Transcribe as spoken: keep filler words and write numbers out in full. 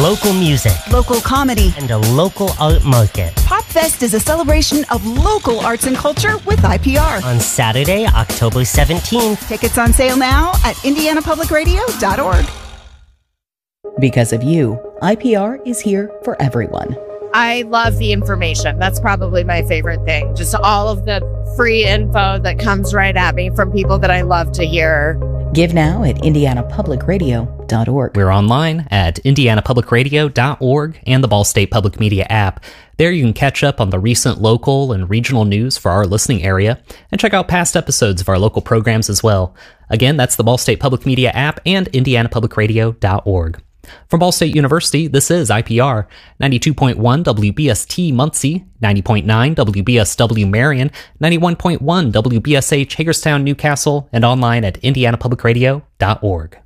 local music, local comedy, and a local art market. PopFest is a celebration of local arts and culture with I P R. On Saturday, October seventeenth. Tickets on sale now at indiana public radio dot org. Because of you, I P R is here for everyone. I love the information. That's probably my favorite thing. Just all of the free info that comes right at me from people that I love to hear. Give now at indiana public radio dot org. We're online at indiana public radio dot org and the Ball State Public Media app. There you can catch up on the recent local and regional news for our listening area and check out past episodes of our local programs as well. Again, that's the Ball State Public Media app and indiana public radio dot org. From Ball State University, this is I P R, ninety-two point one W B S T Muncie, ninety point nine W B S W Marion, ninety-one point one W B S H Hagerstown Newcastle, and online at indiana public radio dot org.